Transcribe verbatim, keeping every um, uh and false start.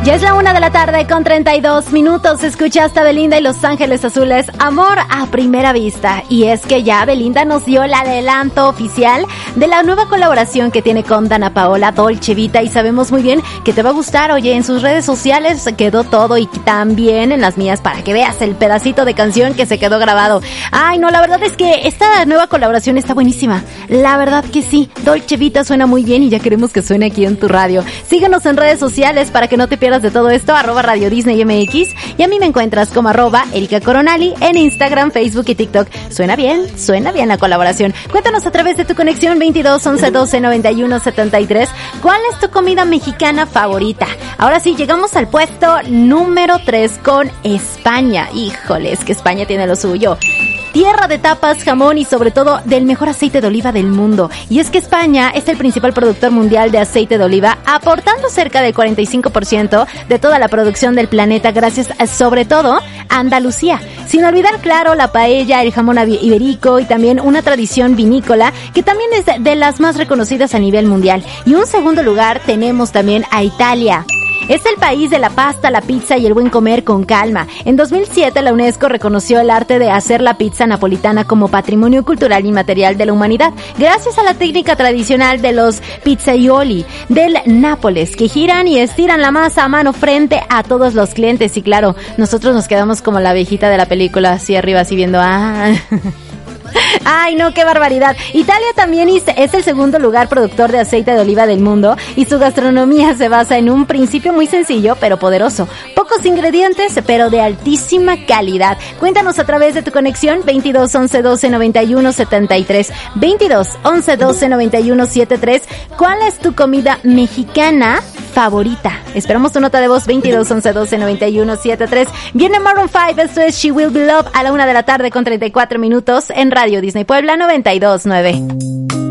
Ya es la una de la tarde con treinta y dos minutos. Escuchaste a Belinda y Los Ángeles Azules, Amor a Primera Vista. Y es que ya Belinda nos dio el adelanto oficial de la nueva colaboración que tiene con Dana Paola, Dolce Vita. Y sabemos muy bien que te va a gustar. Oye, en sus redes sociales quedó todo y también en las mías para que veas el pedacito de canción que se quedó grabado. Ay, no, la verdad es que esta nueva colaboración está buenísima. La verdad que sí, Dolce Vita suena muy bien y ya queremos que suene aquí en tu radio. Síguenos en redes sociales para que no te pierdas de todo esto, arroba Radio Disney M X, y a mí me encuentras como arroba Erika Coronali en Instagram, Facebook y TikTok. Suena bien, suena bien la colaboración. Cuéntanos a través de tu conexión veintidós once doce noventa y uno setenta y tres, ¿cuál es tu comida mexicana favorita? Ahora sí, llegamos al puesto número tres con España. Híjole, es que España tiene lo suyo. Tierra de tapas, jamón y sobre todo del mejor aceite de oliva del mundo. Y es que España es el principal productor mundial de aceite de oliva, aportando cerca del cuarenta y cinco por ciento de toda la producción del planeta gracias a, sobre todo, a Andalucía. Sin olvidar, claro, la paella, el jamón ibérico y también una tradición vinícola que también es de, de las más reconocidas a nivel mundial. Y un segundo lugar tenemos también a Italia. Es el país de la pasta, la pizza y el buen comer con calma. En dos mil siete la UNESCO reconoció el arte de hacer la pizza napolitana como patrimonio cultural inmaterial de la humanidad, gracias a la técnica tradicional de los pizzaioli del Nápoles, que giran y estiran la masa a mano frente a todos los clientes. Y claro, nosotros nos quedamos como la abejita de la película, así arriba, así viendo, ah... Ay, no, qué barbaridad. Italia también es el segundo lugar productor de aceite de oliva del mundo y su gastronomía se basa en un principio muy sencillo pero poderoso. Pocos ingredientes pero de altísima calidad. Cuéntanos a través de tu conexión veintidós once doce noventa y uno setenta y tres, veintidós once doce noventa y uno setenta y tres. ¿Cuál es tu comida mexicana favorita? Esperamos tu nota de voz veintidós once doce noventa y uno setenta y tres. Viene Maroon cinco, esto es She Will Be Loved a la una de la tarde con treinta y cuatro minutos en Radio Disney Puebla noventa y dos punto nueve.